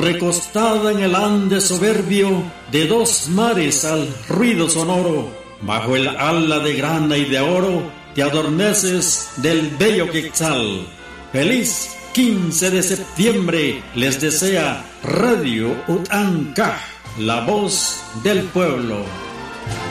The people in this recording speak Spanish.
recostada en el ande soberbio de dos mares al ruido sonoro, bajo el ala de grana y de oro, te adormeces del bello quetzal. Feliz 15 de septiembre les desea Radio Utancaj, la voz del pueblo.